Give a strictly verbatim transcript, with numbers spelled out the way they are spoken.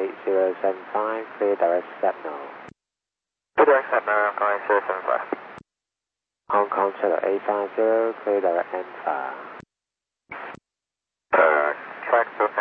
eight zero seven five, clear direct Stepno. Clear direct Stepno, Hong Kong eight zero seven five. Hong Kong Channel eight five zero, clear direct N five. Uh, track to